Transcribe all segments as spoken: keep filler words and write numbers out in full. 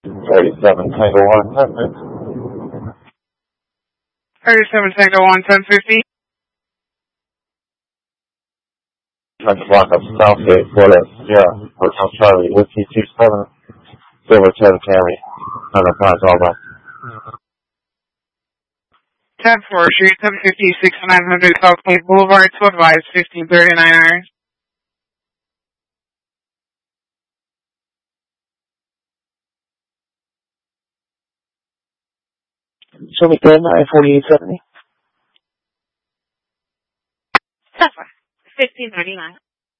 thirty-seven Tango one, ten fifty. thirty-seven Tango one, ten fifty. Next block up Southgate, Florida, Sierra, Hotel Charlie, Whiskey two seven, Silver ten Camry, Enterprise Alba. ten four, Street, ten fifty, six nine hundred Southgate Boulevard, to advise, fifteen thirty-nine hours. Show me ten, nine forty-eight seventy. ten four, fifteen thirty-nine.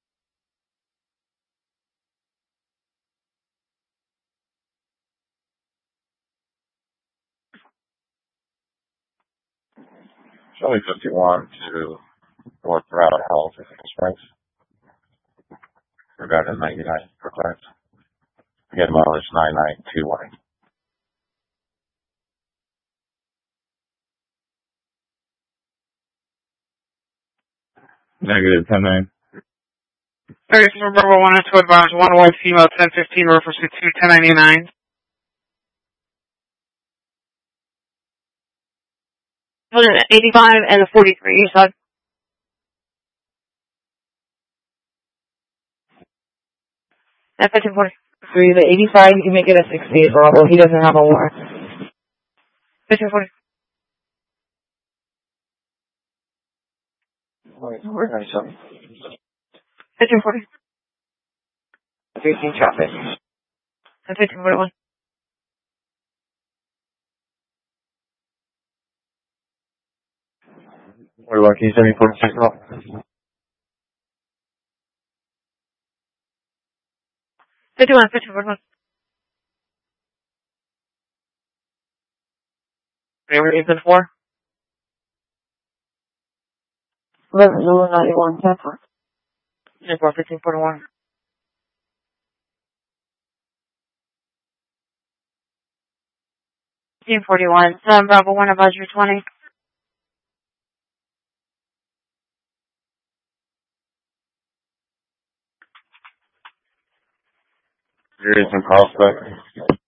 Show me fifty-one to North Route Health, Springs. We're back at ninety-nine for class. Again, mileage nine nine two one. Negative ten nine. thirty-four Bravo one, to advise, one white female, ten fifteen, reference to two ten ninety-nine. eighty-five and a forty-three, you said? That's fifteen forty. Three, the eighty-five, you can make it a sixty-eight Bravo. He doesn't have a war. fifteen forty. fifteen forty. fifteen traffic. And fifteen forty-one. What about, can you send me forty-six off? fifty-one, fifteen forty-one. Favorite is in four? eleven, ninety-one, ten four. ten four, fifteen forty-one. fifteen forty-one. seven Bravo one, advisory twenty. Here is some prospect.